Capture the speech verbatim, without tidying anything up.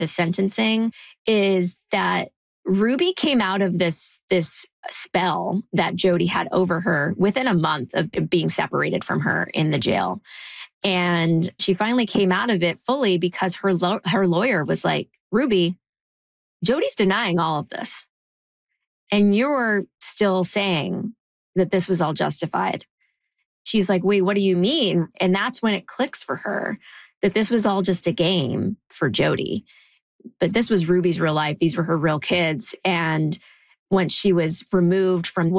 the sentencing is that Ruby came out of this, this spell that Jodi had over her within a month of being separated from her in the jail. And she finally came out of it fully because her lo- her lawyer was like, Ruby, Jodi's denying all of this. And you're still saying that this was all justified. She's like, wait, what do you mean? And that's when it clicks for her that this was all just a game for Jodi. But this was Ruby's real life. These were her real kids. And once she was removed from